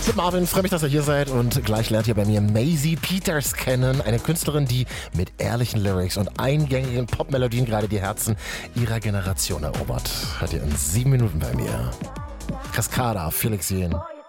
Tim Marvin, freue mich, dass ihr hier seid und gleich lernt ihr bei mir Maisie Peters kennen, eine Künstlerin, die mit ehrlichen Lyrics und eingängigen Popmelodien gerade die Herzen ihrer Generation erobert. Hört ihr in 7 Minuten bei mir. Cascada, Felix Jähn.